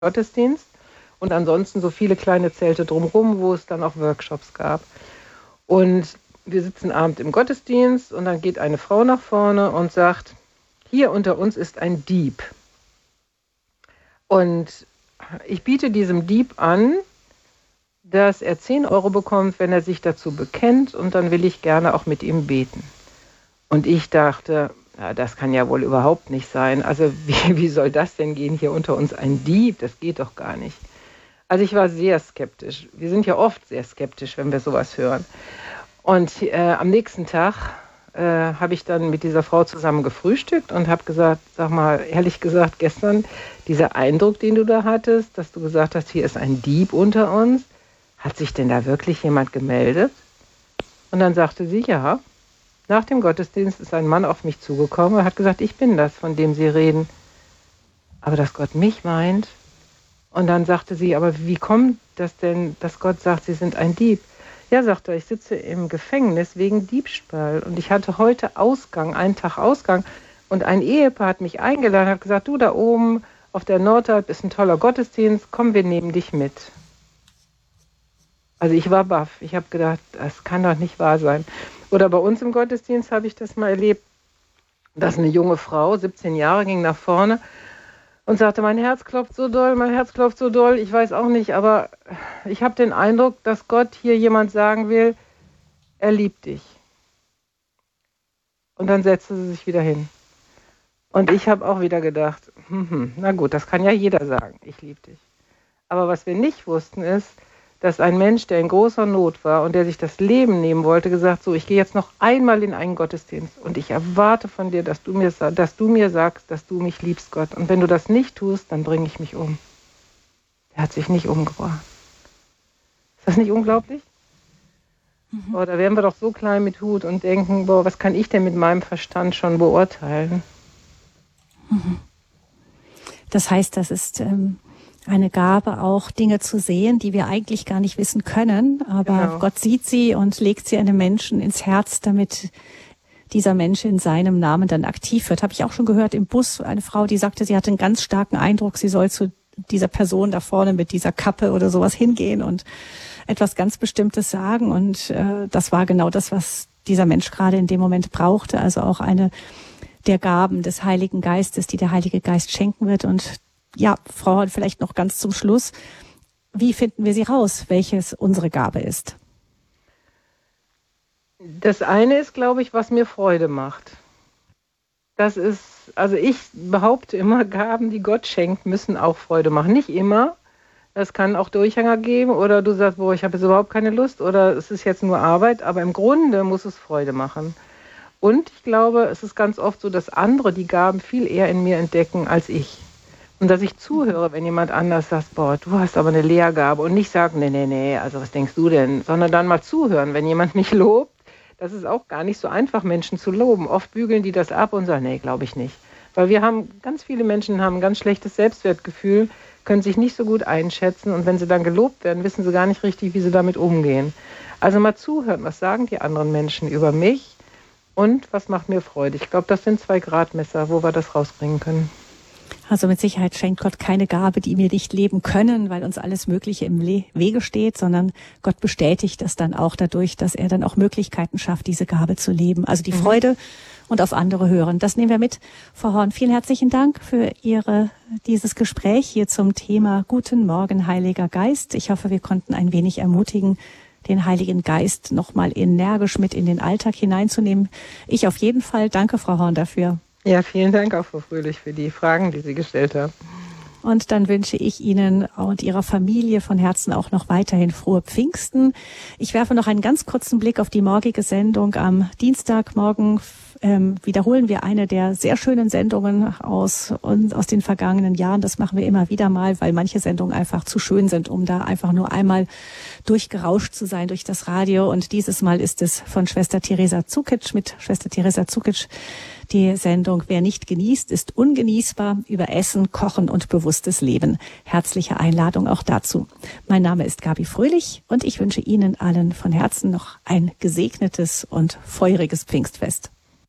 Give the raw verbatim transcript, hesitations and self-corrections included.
Gottesdienst und ansonsten so viele kleine Zelte drumherum, wo es dann auch Workshops gab. Und wir sitzen abend im Gottesdienst und dann geht eine Frau nach vorne und sagt, hier unter uns ist ein Dieb. Und ich biete diesem Dieb an, dass er zehn Euro bekommt, wenn er sich dazu bekennt, und dann will ich gerne auch mit ihm beten. Und ich dachte, ja, das kann ja wohl überhaupt nicht sein. Also wie, wie soll das denn gehen, hier unter uns ein Dieb? Das geht doch gar nicht. Also ich war sehr skeptisch. Wir sind ja oft sehr skeptisch, wenn wir sowas hören. Und äh, am nächsten Tag äh, habe ich dann mit dieser Frau zusammen gefrühstückt und habe gesagt, sag mal, ehrlich gesagt, gestern, dieser Eindruck, den du da hattest, dass du gesagt hast, hier ist ein Dieb unter uns, hat sich denn da wirklich jemand gemeldet? Und dann sagte sie, ja. Nach dem Gottesdienst ist ein Mann auf mich zugekommen und hat gesagt, ich bin das, von dem Sie reden. Aber dass Gott mich meint. Und dann sagte sie, aber wie kommt das denn, dass Gott sagt, Sie sind ein Dieb? Ja, sagte er, ich sitze im Gefängnis wegen Diebstahl. Und ich hatte heute Ausgang, einen Tag Ausgang. Und ein Ehepaar hat mich eingeladen, hat gesagt, du, da oben auf der Nordalp ist ein toller Gottesdienst, komm, wir nehmen dich mit. Also ich war baff. Ich habe gedacht, das kann doch nicht wahr sein. Oder bei uns im Gottesdienst habe ich das mal erlebt, dass eine junge Frau, siebzehn Jahre, ging nach vorne und sagte, mein Herz klopft so doll, mein Herz klopft so doll, ich weiß auch nicht, aber ich habe den Eindruck, dass Gott hier jemand sagen will, er liebt dich. Und dann setzte sie sich wieder hin. Und ich habe auch wieder gedacht, hm, hm, na gut, das kann ja jeder sagen, ich liebe dich. Aber was wir nicht wussten ist, dass ein Mensch, der in großer Not war und der sich das Leben nehmen wollte, gesagt, so, ich gehe jetzt noch einmal in einen Gottesdienst und ich erwarte von dir, dass du mir, dass du mir sagst, dass du mich liebst, Gott. Und wenn du das nicht tust, dann bringe ich mich um. Er hat sich nicht umgebracht. Ist das nicht unglaublich? Mhm. Oh, da wären wir doch so klein mit Hut und denken, boah, was kann ich denn mit meinem Verstand schon beurteilen? Mhm. Das heißt, das ist ähm eine Gabe, auch Dinge zu sehen, die wir eigentlich gar nicht wissen können. Aber genau. Gott sieht sie und legt sie einem Menschen ins Herz, damit dieser Mensch in seinem Namen dann aktiv wird. Habe ich auch schon gehört im Bus, eine Frau, die sagte, sie hatte einen ganz starken Eindruck, sie soll zu dieser Person da vorne mit dieser Kappe oder sowas hingehen und etwas ganz Bestimmtes sagen. Und äh, das war genau das, was dieser Mensch gerade in dem Moment brauchte. Also auch eine der Gaben des Heiligen Geistes, die der Heilige Geist schenken wird. Und ja, Frau Horn, vielleicht noch ganz zum Schluss. Wie finden wir sie raus, welches unsere Gabe ist? Das eine ist, glaube ich, was mir Freude macht. Das ist, also ich behaupte immer, Gaben, die Gott schenkt, müssen auch Freude machen. Nicht immer. Es kann auch Durchhänger geben oder du sagst, boah, ich habe jetzt überhaupt keine Lust oder es ist jetzt nur Arbeit, aber im Grunde muss es Freude machen. Und ich glaube, es ist ganz oft so, dass andere die Gaben viel eher in mir entdecken als ich. Und dass ich zuhöre, wenn jemand anders sagt, boah, du hast aber eine Lehrgabe und nicht sagen, nee, nee, nee, also was denkst du denn? Sondern dann mal zuhören, wenn jemand mich lobt. Das ist auch gar nicht so einfach, Menschen zu loben. Oft bügeln die das ab und sagen, nee, glaube ich nicht. Weil wir haben, ganz viele Menschen haben ein ganz schlechtes Selbstwertgefühl, können sich nicht so gut einschätzen und wenn sie dann gelobt werden, wissen sie gar nicht richtig, wie sie damit umgehen. Also mal zuhören, was sagen die anderen Menschen über mich und was macht mir Freude. Ich glaube, das sind zwei Gradmesser, wo wir das rausbringen können. Also mit Sicherheit schenkt Gott keine Gabe, die wir nicht leben können, weil uns alles Mögliche im Le- Wege steht, sondern Gott bestätigt das dann auch dadurch, dass er dann auch Möglichkeiten schafft, diese Gabe zu leben. Also die mhm. Freude und auf andere hören. Das nehmen wir mit. Frau Horn, vielen herzlichen Dank für Ihre, dieses Gespräch hier zum Thema Guten Morgen, Heiliger Geist. Ich hoffe, wir konnten ein wenig ermutigen, den Heiligen Geist nochmal energisch mit in den Alltag hineinzunehmen. Ich auf jeden Fall. Danke, Frau Horn, dafür. Ja, vielen Dank auch, Frau Fröhlich, für die Fragen, die Sie gestellt haben. Und dann wünsche ich Ihnen und Ihrer Familie von Herzen auch noch weiterhin frohe Pfingsten. Ich werfe noch einen ganz kurzen Blick auf die morgige Sendung. Am Dienstagmorgen ähm, wiederholen wir eine der sehr schönen Sendungen aus, aus den vergangenen Jahren. Das machen wir immer wieder mal, weil manche Sendungen einfach zu schön sind, um da einfach nur einmal durchgerauscht zu sein durch das Radio. Und dieses Mal ist es von Schwester Teresa Zukic mit Schwester Teresa Zukic. Die Sendung Wer nicht genießt, ist ungenießbar, über Essen, Kochen und bewusstes Leben. Herzliche Einladung auch dazu. Mein Name ist Gabi Fröhlich und ich wünsche Ihnen allen von Herzen noch ein gesegnetes und feuriges Pfingstfest.